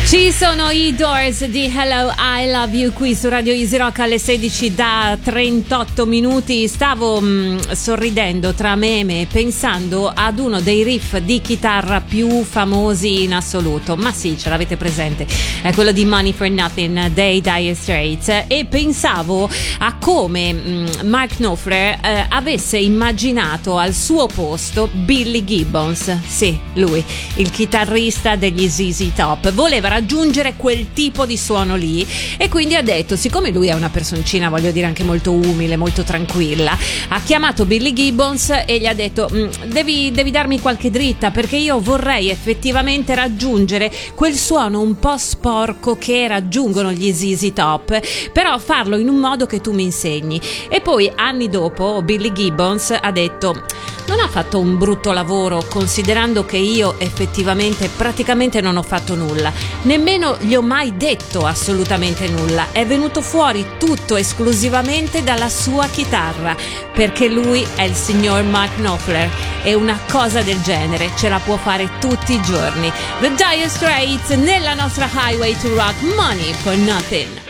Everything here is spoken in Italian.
Ci sono i Doors di Hello I Love You qui su Radio Easy Rock alle 16 da 38 minuti. Stavo sorridendo tra me e me pensando ad uno dei riff di chitarra più famosi in assoluto. Ma sì, ce l'avete presente, è quello di Money for Nothing dei Dire Straits, e pensavo a come Mark Knopfler avesse immaginato al suo posto Billy Gibbons. Sì, lui, il chitarrista degli ZZ Top, voleva raggiungere quel tipo di suono lì e quindi ha detto, siccome lui è una personcina, voglio dire, anche molto umile, molto tranquilla, ha chiamato Billy Gibbons e gli ha detto devi darmi qualche dritta, perché io vorrei effettivamente raggiungere quel suono un po' sporco che raggiungono gli ZZ Top, però farlo in un modo che tu mi insegni. E poi anni dopo Billy Gibbons ha detto: non ha fatto un brutto lavoro, considerando che io effettivamente praticamente non ho fatto nulla, nemmeno gli ho mai detto assolutamente nulla, è venuto fuori tutto esclusivamente dalla sua chitarra, perché lui è il signor Mark Knopfler e una cosa del genere ce la può fare tutti i giorni. The Dire Straits nella nostra Highway to Rock, Money for Nothing.